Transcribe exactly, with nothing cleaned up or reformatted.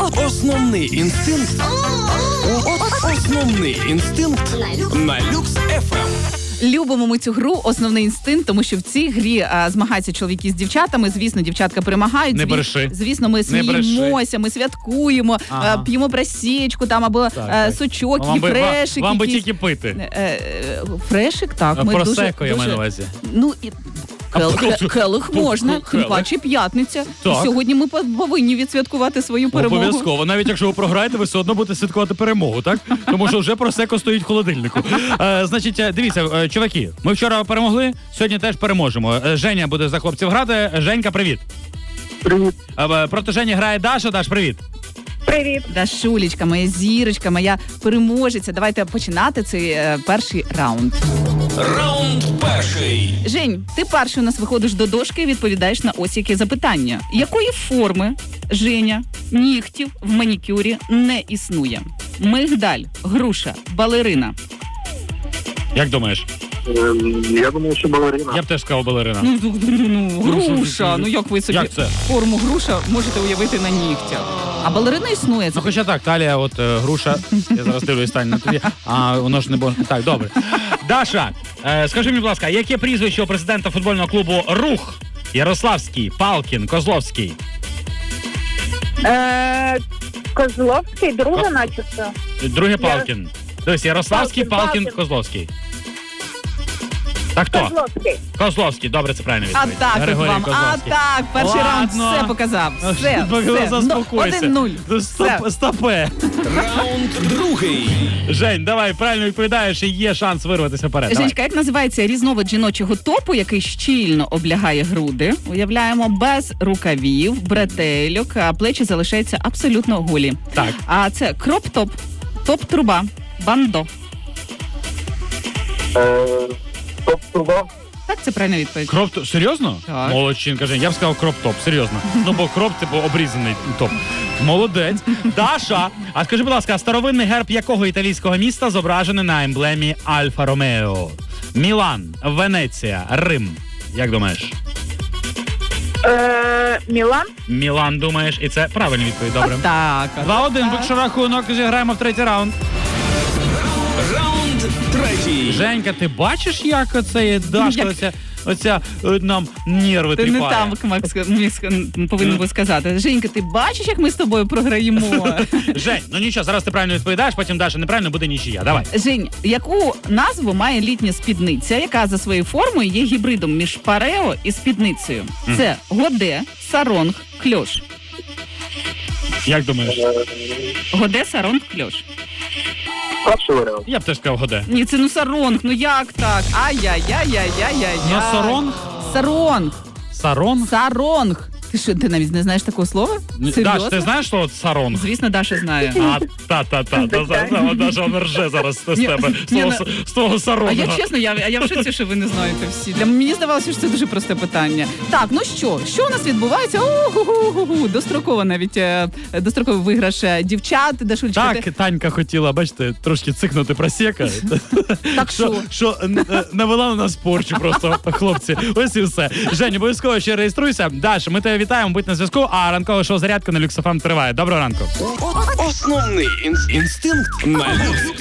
Основний інстинкт. Основний інстинкт на Люкс еф ем. Любимо ми цю гру «Основний інстинкт», тому що в цій грі а, змагаються чоловіки з дівчатами. Звісно, дівчатка перемагають. Не Зві... бреши. Звісно, ми сміємося, ми святкуємо, ага. а, п'ємо просічку там або так, а, так. сочок, Вам і би, фрешик. вам би якісь. тільки пити. Е, е, фрешик, так. Ми Просеко, дуже, я маю дуже... на увазі. Ну, і... Келих, А, келих можна, тим келих. паче п'ятниця. Так. І сьогодні ми повинні відсвяткувати свою перемогу. Обов'язково. Навіть якщо ви програєте, ви все одно будете святкувати перемогу, так? Тому що вже просеко стоїть в холодильнику. Е, значить, дивіться, е, чуваки, ми вчора перемогли, сьогодні теж переможемо. Е, Женя буде за хлопців грати. Женька, привіт. Привіт. Е, проти Жені грає Даша. Даш, привіт. Привіт. Дашулечка, моя зірочка, моя переможеця. Давайте починати цей е, перший раунд. Раунд перший. Жень, ти перший у нас виходиш до дошки і відповідаєш на ось яке запитання. Якої форми, Женя, нігтів в манікюрі не існує? Мигдаль, груша, балерина. Як думаєш? Ем, Я думаю, що балерина. Я б теж сказав балерина. Ну, ну, ну, груша. Ну, як ви собі Як це? форму груша можете уявити на нігтях? А балерина існує. Це Ну, хоча так, талія, от е, груша. Я зараз дивлюсь, Тань, на тобі. А воно ж не буде. Так, добре. Даша, е, скажи мені, будь ласка, яке прізвище у президента футбольного клубу «Рух»? Ярославський, Палкін, Козловський. Е, Козловський, друга Ко- начебто. Друге Палкін. Дивись, Ярославський, Палкін, Палкін, Палкін. Козловський. Так хто? Козловський. Козловський, добре, це правильно А відповідь. так от Григорій вам, а Козловський. так, перший раунд Ладно. все показав. Все, Ну, все. Ну, заспокойся. один-нуль. Ну, Все. стоп, стопе. Раунд другий. Жень, давай, правильно відповідаєш, і є шанс вирватися вперед. Давай. Женечка, як називається різновид жіночого топу, який щільно облягає груди? Уявляємо, без рукавів, бретельок, а плечі залишаються абсолютно голі. Так. А це кроп-топ, топ-труба, бандо. Е, Топ-труба. Так, це правильна відповідь. Кроп-топ? Серйозно? Так. Молодчинка, Жень. Я б сказав кроп-топ, серйозно. Ну, бо кроп, типу, обрізаний топ. Молодець. Даша, а скажи, будь ласка, а старовинний герб якого італійського міста зображений на емблемі Альфа Ромео? Мілан, Венеція, Рим. Як думаєш? Е, Мілан. Мілан, думаєш, і це правильна відповідь, добре. Так. два-один, поки що рахунок, зіграємо в третій раунд. Раунд третій. Женька, ти бачиш, як оце є Дашка, Як? оця, оця е, нам нерви Ти не тріпає? там, Макс, міг ск- повинен був сказати. Женька, ти бачиш, як ми з тобою програємо? Жень, ну нічого, зараз ти правильно відповідаєш, потім Даша неправильно, буде нічия. Давай. Жень, яку назву має літня спідниця, яка за своєю формою є гібридом між парео і спідницею? Це годе, саронг, кльош. Як думаєш? Годе, саронг, кльош. Перший варіант. Я б теж сказав годе. Ні, це ну саронг, ну як так? Ай-яй-яй-яй-яй-яй. Ну, саронг? Саронг. Саронг? Саронг. Ти що, ти навіть не знаєш такого слова? Серйозно? Даш, ти знаєш, що саронг? Звісно, Даша знає. А, та-та-та, та, та, та, Даша вона рже зараз з Ні, тебе, з ні, того, ну, з того А саронга. я чесно, я, я в шоці, що ви не знаєте всі. Для мені здавалося, що це дуже просте питання. Так, ну що, що у нас відбувається? О-гу-гу-гу-гу. Достроково навіть е, достроковий виграш е, дівчат, Дашулечка. Так, ти- Танька хотіла, бачите, трошки цикнути просека. Так що? що, що е, навела на нас порчу просто, хлопці. Ось і все. Жень, обов'язково ще реєструйся. Даша, ми тебе вітаємо, будь на зв'язку, а ранкове шоу «Зарядка» на Люкс еф ем триває. Доброго ранку. Основний інс- інстинкт на Люкс